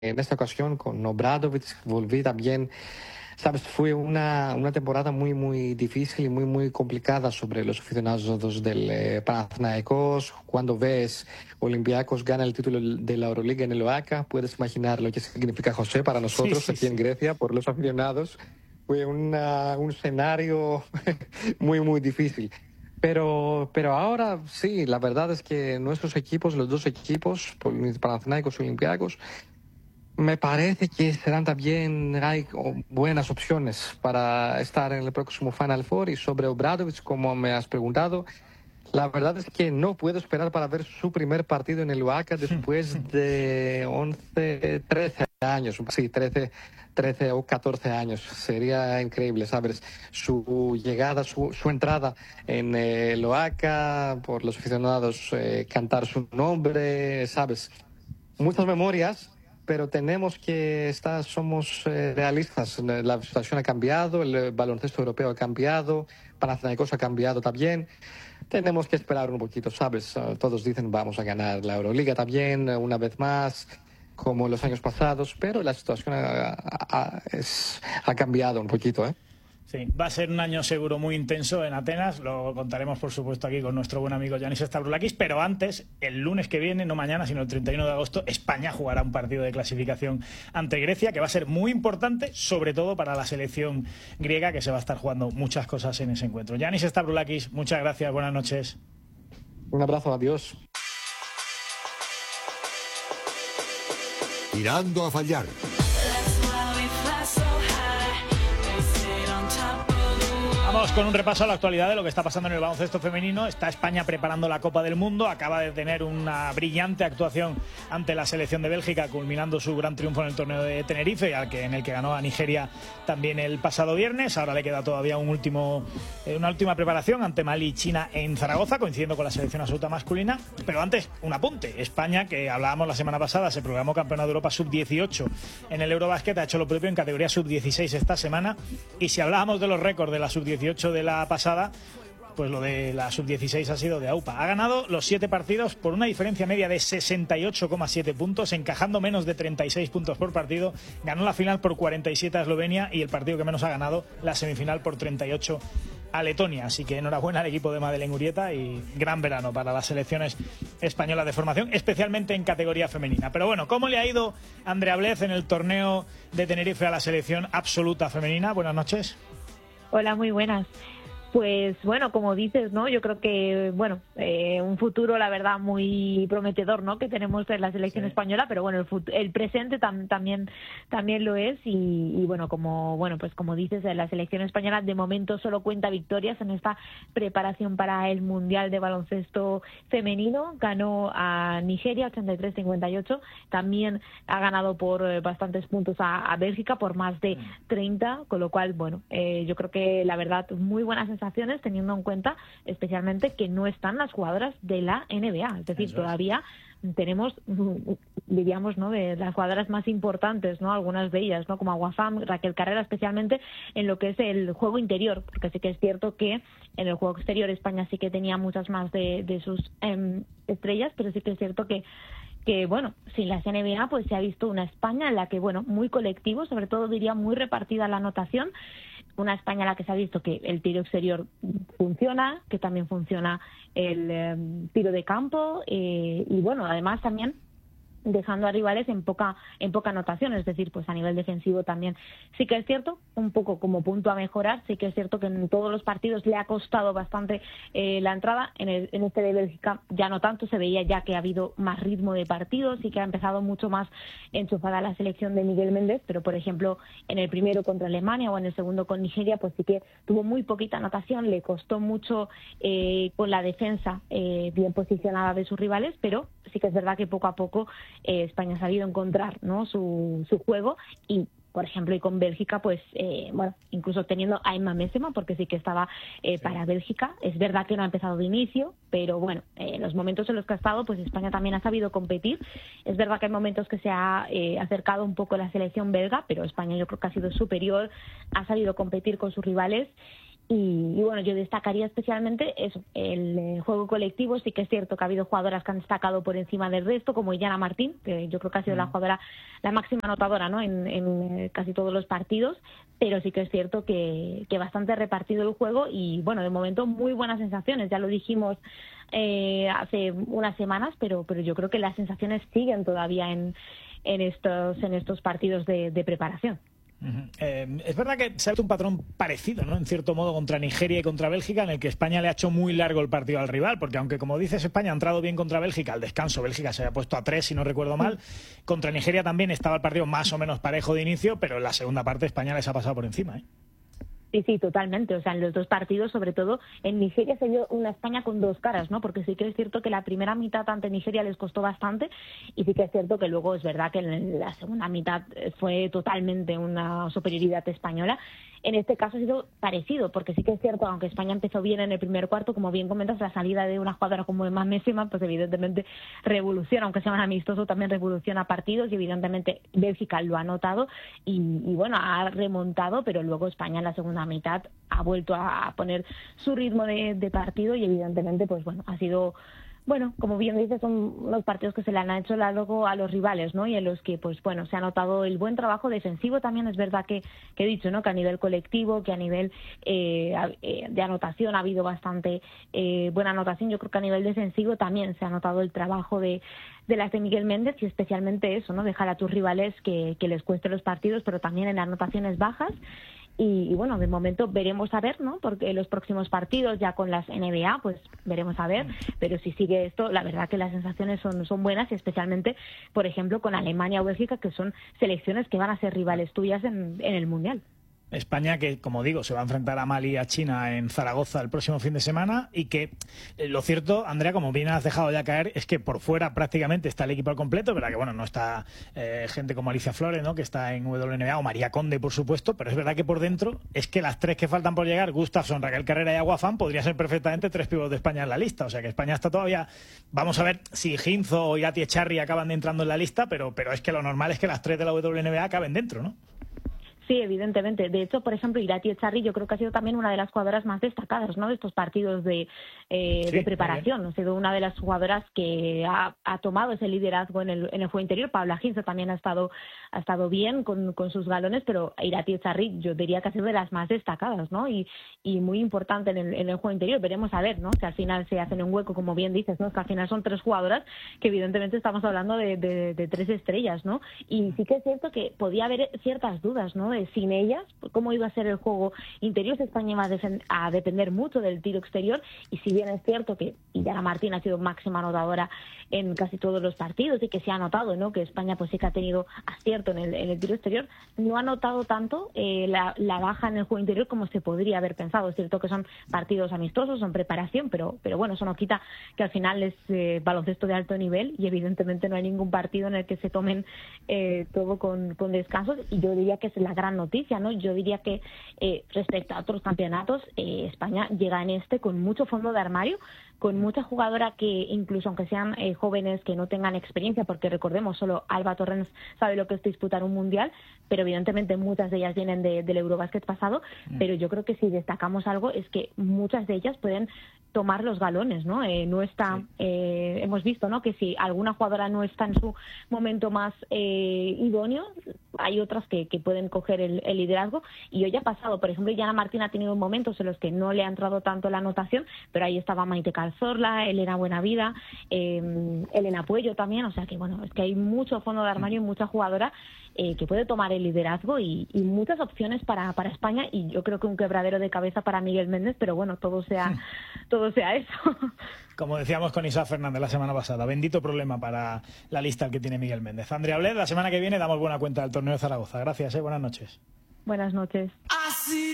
en esta ocasión con Obradovic volví también. Sabes, fue una temporada muy, muy difícil y muy, muy complicada sobre los aficionados del Panathinaikos. Cuando ves Olympiacos gana el título de la Euroliga en el OACA, puedes imaginar lo que significa, José, para Sí, nosotros sí, aquí en sí. Grecia, por los aficionados. Fue un escenario muy, muy difícil. Pero ahora sí, la verdad es que nuestros equipos, los dos equipos, Panathinaikos y Olympiacos, me parece que serán también hay buenas opciones para estar en el próximo Final Four. Y sobre Obradovic, como me has preguntado, la verdad es que no puedo esperar para ver su primer partido en el UACA después de 11, 13 años. Sí, 13 o 14 años. Sería increíble, ¿sabes? Su llegada, su entrada en el OACA, por los aficionados cantar su nombre, ¿sabes? Muchas memorias, pero tenemos que estar, somos realistas. La situación ha cambiado, el baloncesto europeo ha cambiado, Panathinaikos ha cambiado también. Tenemos que esperar un poquito, ¿sabes? Todos dicen vamos a ganar la Euroliga también, una vez más, como en los años pasados, pero la situación ha cambiado un poquito, ¿eh? Sí, va a ser un año seguro muy intenso en Atenas. Lo contaremos, por supuesto, aquí con nuestro buen amigo Yanis Stavroulakis. Pero antes, el lunes que viene, no mañana, sino el 31 de agosto, España jugará un partido de clasificación ante Grecia, que va a ser muy importante, sobre todo para la selección griega, que se va a estar jugando muchas cosas en ese encuentro. Yanis Stavroulakis, muchas gracias, buenas noches. Un abrazo, adiós. Tirando a fallar. Vamos con un repaso a la actualidad de lo que está pasando en el baloncesto femenino. Está España preparando la Copa del Mundo. Acaba de tener una brillante actuación ante la selección de Bélgica, culminando su gran triunfo en el torneo de Tenerife, en el que ganó a Nigeria también el pasado viernes. Ahora le queda todavía una última preparación ante Mali y China en Zaragoza, coincidiendo con la selección absoluta masculina. Pero antes, un apunte. España, que hablábamos la semana pasada, se programó campeona de Europa sub-18 en el Eurobasket, ha hecho lo propio en categoría sub-16 esta semana. Y si hablábamos de los récords de la sub-18 de la pasada, pues lo de la sub-16 ha sido de AUPA. Ha ganado los 7 partidos por una diferencia media de 68,7 puntos, encajando menos de 36 puntos por partido. Ganó la final por 47 a Eslovenia y el partido que menos ha ganado, la semifinal, por 38 a Letonia. Así que enhorabuena al equipo de Madeleine Urieta y gran verano para las selecciones españolas de formación, especialmente en categoría femenina. Pero bueno, ¿cómo le ha ido Andrea Blez en el torneo de Tenerife a la selección absoluta femenina? Buenas noches. Hola, muy buenas. Pues bueno, como dices, ¿no? Yo creo que, bueno, un futuro, la verdad, muy prometedor, ¿no? Que tenemos en la selección española, pero bueno, el presente también lo es y bueno, pues como dices, la selección española de momento solo cuenta victorias en esta preparación para el Mundial de Baloncesto Femenino. Ganó a Nigeria 83-58, también ha ganado por bastantes puntos a Bélgica por más de 30, con lo cual, bueno, yo creo que la verdad, muy buenas sensaciones, teniendo en cuenta especialmente que no están las jugadoras de la NBA, es decir, todavía tenemos, diríamos, ¿no?, de las jugadoras más importantes, ¿no?, algunas de ellas, ¿no?, como Aguafam, Raquel Carrera, especialmente en lo que es el juego interior, porque sí que es cierto que en el juego exterior España sí que tenía muchas más de sus estrellas, pero sí que es cierto que bueno, sin las NBA pues se ha visto una España en la que, bueno, muy colectivo, sobre todo diría muy repartida la anotación, una España en la que se ha visto que el tiro exterior funciona, que también funciona el tiro de campo y bueno, además también dejando a rivales en poca anotación, es decir, pues a nivel defensivo también. Sí que es cierto, un poco como punto a mejorar, sí que es cierto que en todos los partidos le ha costado bastante la entrada, en este de Bélgica ya no tanto, se veía ya que ha habido más ritmo de partidos y que ha empezado mucho más enchufada la selección de Miguel Méndez, pero por ejemplo en el primero contra Alemania o en el segundo con Nigeria, pues sí que tuvo muy poquita anotación, le costó mucho con la defensa bien posicionada de sus rivales, pero sí que es verdad que poco a poco España ha sabido encontrar, ¿no?, su juego y, por ejemplo, y con Bélgica, pues, bueno, incluso teniendo a Emma Messema, porque sí que estaba para Bélgica. Es verdad que no ha empezado de inicio, pero bueno, en los momentos en los que ha estado, pues España también ha sabido competir. Es verdad que hay momentos que se ha acercado un poco la selección belga, pero España yo creo que ha sido superior, ha sabido competir con sus rivales. Y bueno, yo destacaría especialmente eso, el juego colectivo. Sí que es cierto que ha habido jugadoras que han destacado por encima del resto, como Illana Martín, que yo creo que ha sido la jugadora, la máxima anotadora, ¿no? en casi todos los partidos, pero sí que es cierto que bastante repartido el juego y bueno, de momento muy buenas sensaciones. Ya lo dijimos hace unas semanas, pero yo creo que las sensaciones siguen todavía en estos partidos de preparación. Es verdad que se ha visto un patrón parecido, ¿no? En cierto modo contra Nigeria y contra Bélgica, en el que España le ha hecho muy largo el partido al rival, porque aunque como dices España ha entrado bien contra Bélgica, al descanso Bélgica se había puesto a 3 si no recuerdo mal, contra Nigeria también estaba el partido más o menos parejo de inicio, pero en la segunda parte España les ha pasado por encima, ¿eh? Sí, totalmente. O sea, en los dos partidos, sobre todo en Nigeria, se vio una España con dos caras, ¿no? Porque sí que es cierto que la primera mitad ante Nigeria les costó bastante y sí que es cierto que luego es verdad que en la segunda mitad fue totalmente una superioridad española. En este caso ha sido parecido, porque sí que es cierto, aunque España empezó bien en el primer cuarto, como bien comentas, la salida de una jugadora como Emma Messima, pues evidentemente revoluciona, aunque sea un amistoso, también revoluciona partidos y evidentemente Bélgica lo ha notado y bueno, ha remontado, pero luego España en la segunda mitad ha vuelto a poner su ritmo de partido y evidentemente, pues bueno, ha sido... Bueno, como bien dices, son los partidos que se le han hecho largo a los rivales, ¿no? Y en los que, pues bueno, se ha notado el buen trabajo defensivo. También es verdad que he dicho, ¿no? Que a nivel colectivo, que a nivel de anotación ha habido bastante buena anotación. Yo creo que a nivel defensivo también se ha notado el trabajo de las de Miguel Méndez y especialmente eso, ¿no? Dejar a tus rivales que les cueste los partidos, pero también en anotaciones bajas. Y bueno, de momento veremos a ver, ¿no? Porque los próximos partidos ya con las NBA, pues veremos a ver. Pero si sigue esto, la verdad que las sensaciones son buenas y especialmente, por ejemplo, con Alemania o Bélgica, que son selecciones que van a ser rivales tuyas en el Mundial. España que, como digo, se va a enfrentar a Mali y a China en Zaragoza el próximo fin de semana y que lo cierto, Andrea, como bien has dejado ya caer, es que por fuera prácticamente está el equipo al completo, verdad que bueno, no está gente como Alicia Flores, ¿no? Que está en WNBA, o María Conde, por supuesto, pero es verdad que por dentro es que las tres que faltan por llegar, Gustafsson, Raquel Carrera y Aguafán, podrían ser perfectamente tres pivots de España en la lista, o sea que España está todavía, vamos a ver si Ginzo o Irati Echarri acaban de entrando en la lista, pero es que lo normal es que las tres de la WNBA acaben dentro, ¿no? Sí, evidentemente. De hecho, por ejemplo, Irati Echarri yo creo que ha sido también una de las jugadoras más destacadas, ¿no? De estos partidos de preparación. Ha sido una de las jugadoras que ha tomado ese liderazgo en el juego interior. Paula Ginza también ha estado bien con sus galones, pero Irati Echarri yo diría que ha sido de las más destacadas, ¿no? Y muy importante en el juego interior. Veremos a ver, ¿no? Si al final se hacen un hueco, como bien dices, ¿no? Que al final son tres jugadoras que evidentemente estamos hablando de tres estrellas, ¿no? Y sí que es cierto que podía haber ciertas dudas, ¿no? Sin ellas, cómo iba a ser el juego interior. España iba a depender mucho del tiro exterior y si bien es cierto que Illana Martín ha sido máxima anotadora en casi todos los partidos y que se ha notado, ¿no? Que España pues sí que ha tenido acierto en el tiro exterior, no ha notado tanto la baja en el juego interior como se podría haber pensado. Es cierto que son partidos amistosos, son preparación, pero bueno, eso no quita que al final es baloncesto de alto nivel y evidentemente no hay ningún partido en el que se tomen todo con descansos y yo diría que es la gran noticia, ¿no? Yo diría que respecto a otros campeonatos, España llega en con mucho fondo de armario, con mucha jugadora que incluso aunque sean jóvenes que no tengan experiencia, porque recordemos, solo Alba Torrens sabe lo que es disputar un mundial, pero evidentemente muchas de ellas vienen del Eurobásquet pasado, pero yo creo que si destacamos algo es que muchas de ellas pueden tomar los galones, ¿no? No está, hemos visto, ¿no? Que si alguna jugadora no está en su momento más idóneo, hay otras que pueden coger el liderazgo y hoy ha pasado, por ejemplo, Illana Martín ha tenido momentos en los que no le ha entrado tanto la anotación, pero ahí estaba Maite Calzorla, Elena Buenavida, Elena Puello también, o sea que bueno, es que hay mucho fondo de armario y mucha jugadora que puede tomar el liderazgo y muchas opciones para España y yo creo que un quebradero de cabeza para Miguel Méndez, pero bueno, todo sea eso. Como decíamos con Isa Fernández la semana pasada, bendito problema para la lista que tiene Miguel Méndez. Andrea Bled, la semana que viene damos buena cuenta del torneo de Zaragoza. Gracias, buenas noches. Buenas noches.